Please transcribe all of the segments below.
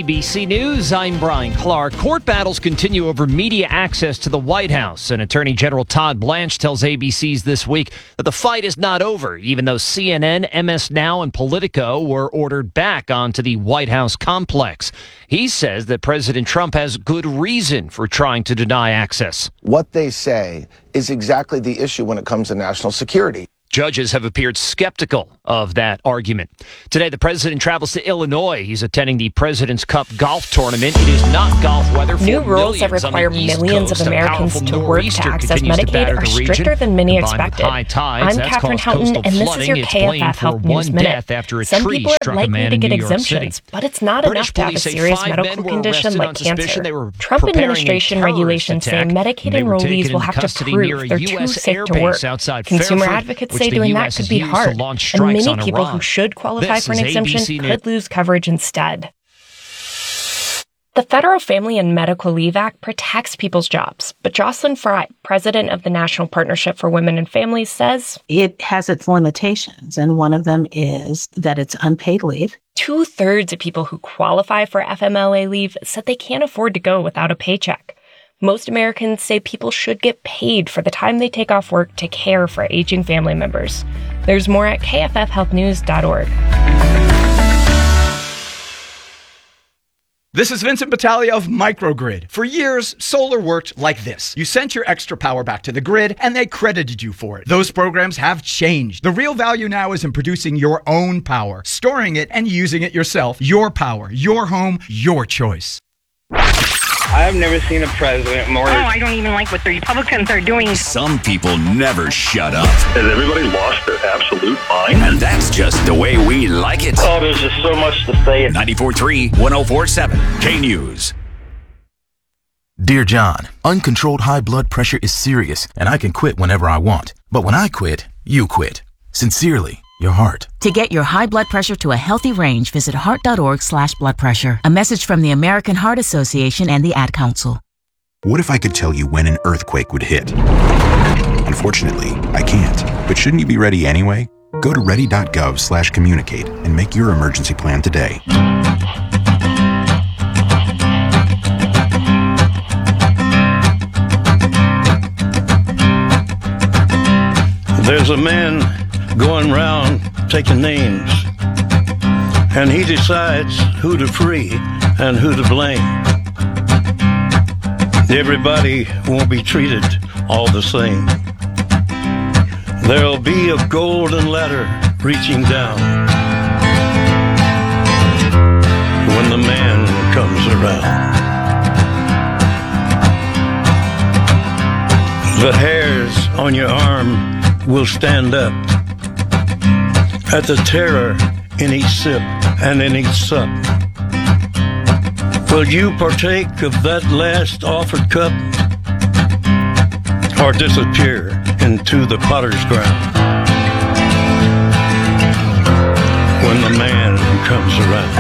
ABC News, I'm Brian Clark. Court battles continue over media access to the White House. And Attorney General Todd Blanche tells ABC's This Week that the fight is not over, even though CNN, MS Now, and Politico were ordered back onto the White House complex. He says that President Trump has good reason for trying to deny access. What they say is exactly the issue when it comes to national security. Judges have appeared skeptical of that argument. Today, the president travels to Illinois. He's attending the President's Cup golf tournament. It is not golf weather for New rules that require millions of Americans to work to access Medicaid are stricter than many expected. I'm Catherine Houghton, and this is your KFF Health News Minute. Some people are likely to get exemptions, but it's not enough to have a serious medical condition like cancer. Trump administration regulations say Medicaid enrollees will have to prove they're too sick to work. Consumer advocates say doing that could be hard, and many people who should qualify for an exemption could lose coverage instead. The Federal Family and Medical Leave Act protects people's jobs, but Jocelyn Fry, president of the National Partnership for Women and Families, says it has its limitations, and one of them is that it's unpaid leave. 2/3 of people who qualify for FMLA leave said they can't afford to go without a paycheck. Most Americans say people should get paid for the time they take off work to care for aging family members. There's more at kffhealthnews.org. This is Vincent Battaglia of Microgrid. For years, solar worked like this. You sent your extra power back to the grid, and they credited you for it. Those programs have changed. The real value now is in producing your own power, storing it, and using it yourself. Your power, your home, your choice. I've never seen a president more... Oh, I don't even like what the Republicans are doing. Some people never shut up. Has everybody lost their absolute mind? And that's just the way we like it. Oh, there's just so much to say. 94.3, 104.7, K-News. Dear John, uncontrolled high blood pressure is serious, and I can quit whenever I want. But when I quit, you quit. Sincerely, your heart. To get your high blood pressure to a healthy range, visit heart.org/blood pressure. A message from the American Heart Association and the Ad Council. What if I could tell you when an earthquake would hit? Unfortunately, I can't. But shouldn't you be ready anyway? Go to ready.gov/communicate and make your emergency plan today. There's a man going round taking names, and he decides who to free and who to blame. Everybody won't be treated all the same. There'll be a golden ladder reaching down when the man comes around. The hairs on your arm will stand up at the terror in each sip and in each sup. Will you partake of that last offered cup, or disappear into the potter's ground when the man comes around?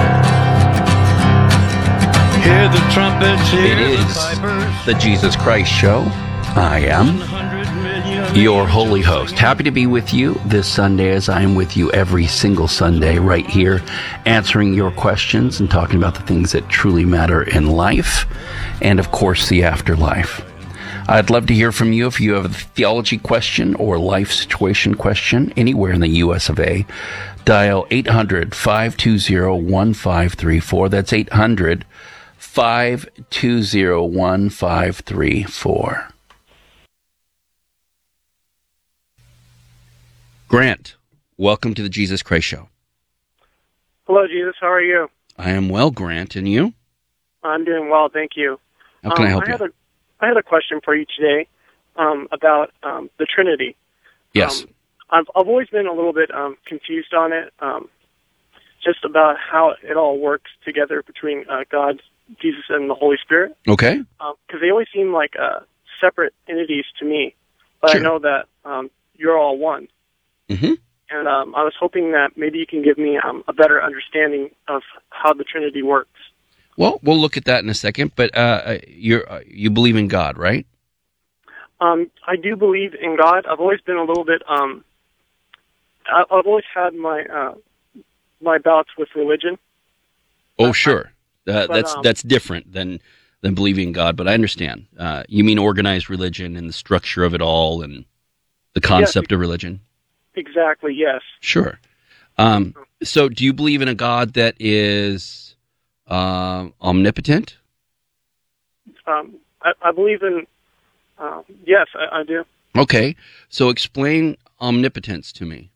Hear the trumpets, hear the pipers. The Jesus Christ Show. I am your holy host. Happy to be with you this Sunday, as I am with you every single Sunday right here, answering your questions and talking about the things that truly matter in life and, of course, the afterlife. I'd love to hear from you if you have a theology question or life situation question anywhere in the U.S. of A. Dial 800-520-1534. That's 800-520-1534. Grant, welcome to the Jesus Christ Show. Hello, Jesus. How are you? I am well, Grant. And you? I'm doing well, thank you. How can I help you? I had a question for you today about the Trinity. Yes. I've always been a little bit confused on it, just about how it all works together between God, Jesus, and the Holy Spirit. Okay. Because they always seem like separate entities to me, but sure. I know that you're all one. Mm-hmm. And I was hoping that maybe you can give me a better understanding of how the Trinity works. Well, we'll look at that in a second, but you believe in God, right? I do believe in God. I've always been a little bit... I've always had my bouts with religion. Oh, sure. That's different than believing in God, but I understand. You mean organized religion and the structure of it all and the concept of religion? Exactly, yes. Sure. So do you believe in a God that is omnipotent? I believe in, yes, I do. Okay, so explain omnipotence to me.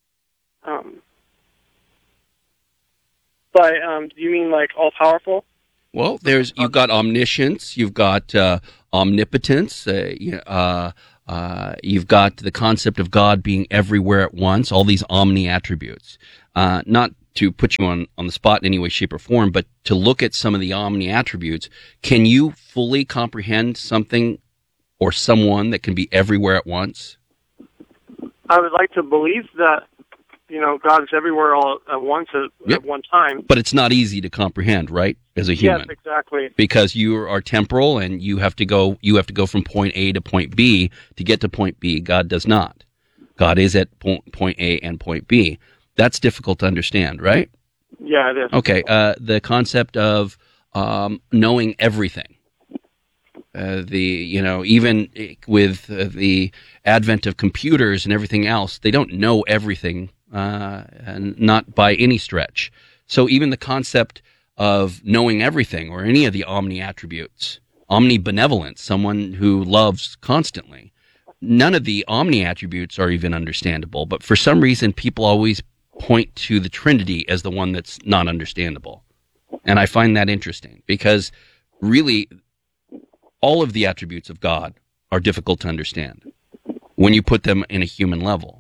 Do you mean like all-powerful? Well, you've got omniscience, you've got omnipotence, you've got the concept of God being everywhere at once, all these omni attributes. Not to put you on the spot in any way, shape, or form, but to look at some of the omni attributes. Can you fully comprehend something or someone that can be everywhere at once? I would like to believe that, God is everywhere all at once at one time. But it's not easy to comprehend, right? As a human. Yes, exactly. Because you are temporal and you have to go from point A to point B to get to point B. God does not. God is at point A and point B. That's difficult to understand, right? Yeah, it is. Okay, the concept of knowing everything. Even with the advent of computers and everything else, they don't know everything, and not by any stretch. So even the concept of knowing everything, or any of the omni attributes, omnibenevolence, someone who loves constantly, none of the omni attributes are even understandable. But for some reason, people always point to the Trinity as the one that's not understandable. And I find that interesting because really all of the attributes of God are difficult to understand when you put them in a human level.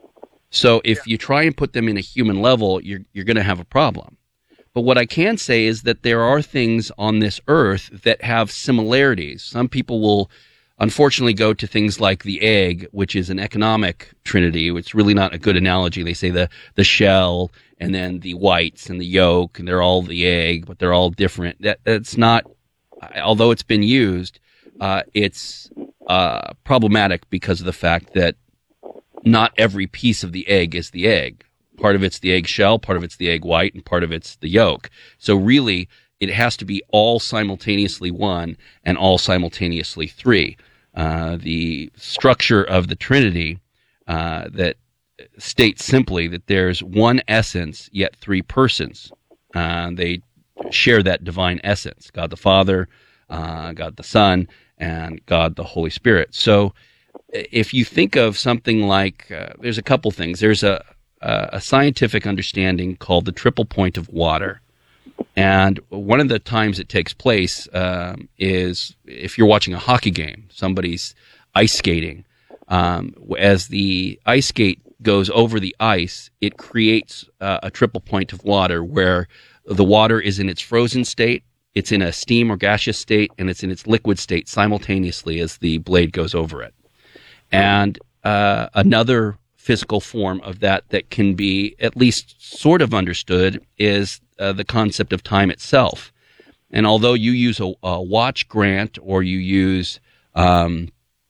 So if you try and put them in a human level, you're going to have a problem. But what I can say is that there are things on this earth that have similarities. Some people will unfortunately go to things like the egg, which is an economic trinity. It's really not a good analogy. They say the shell and then the whites and the yolk, and they're all the egg, but they're all different. That's not, although it's been used, it's problematic because of the fact that not every piece of the egg is the egg. Part of it's the egg shell, part of it's the egg white, and part of it's the yolk. So really, it has to be all simultaneously one and all simultaneously three. The structure of the Trinity that states simply that there's one essence, yet three persons. They share that divine essence, God the Father, God the Son, and God the Holy Spirit. So if you think of something like, there's a couple things. There's a scientific understanding called the triple point of water. And one of the times it takes place is if you're watching a hockey game, somebody's ice skating. As the ice skate goes over the ice, it creates a triple point of water where the water is in its frozen state, it's in a steam or gaseous state, and it's in its liquid state simultaneously as the blade goes over it. And another physical form of that can be at least sort of understood is the concept of time itself. And although you use a watch, Grant, or you use the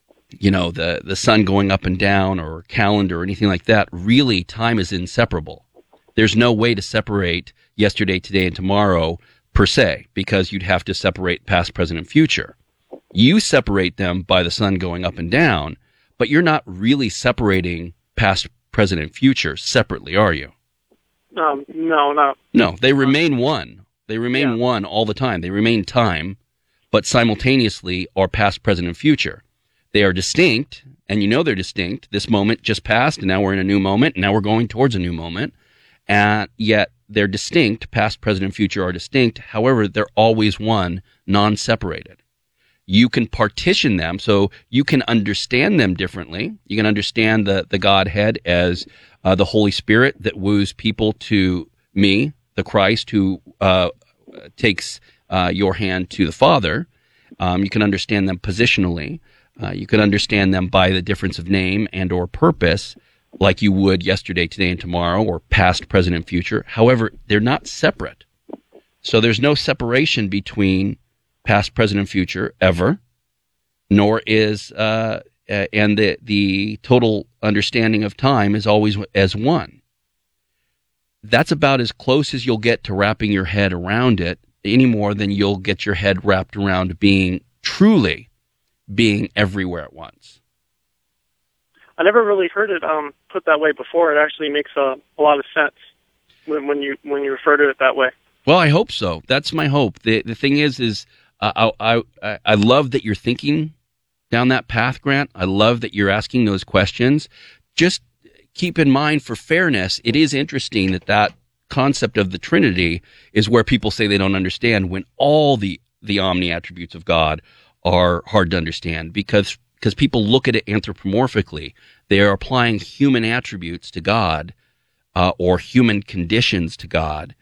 sun going up and down or a calendar or anything like that, really time is inseparable. There's no way to separate yesterday, today, and tomorrow per se, because you'd have to separate past, present, and future. You separate them by the sun going up and down, but you're not really separating past, present, and future separately, are you? No. No, they remain one. They remain one all the time. They remain time, but simultaneously are past, present, and future. They are distinct, and you know they're distinct. This moment just passed, and now we're in a new moment, and now we're going towards a new moment. And yet they're distinct. Past, present, and future are distinct. However, they're always one, non-separated. You can partition them, so you can understand them differently. You can understand the Godhead as the Holy Spirit that woos people to me, the Christ, who takes your hand to the Father. You can understand them positionally. You can understand them by the difference of name and or purpose, like you would yesterday, today, and tomorrow, or past, present, and future. However, they're not separate. So there's no separation between past, present, and future ever, nor is and the total understanding of time is always as one. That's about as close as you'll get to wrapping your head around it any more than you'll get your head wrapped around truly being everywhere at once. I never really heard it put that way before. It actually makes a lot of sense when you refer to it that way. Well, I hope so. That's my hope. The thing is I love that you're thinking down that path, Grant. I love that you're asking those questions. Just keep in mind, for fairness, it is interesting that concept of the Trinity is where people say they don't understand, when all the omni attributes of God are hard to understand, because people look at it anthropomorphically. They are applying human attributes to God, or human conditions to God.